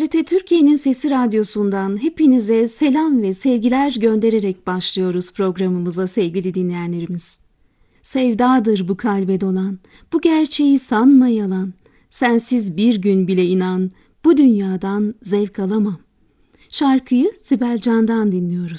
TRT Türkiye'nin Sesi Radyosu'ndan hepinize selam ve sevgiler göndererek başlıyoruz programımıza sevgili dinleyenlerimiz. Sevdadır bu kalbe dolan, bu gerçeği sanma yalan, sensiz bir gün bile inan, bu dünyadan zevk alamam. Şarkıyı Sibel Can'dan dinliyoruz.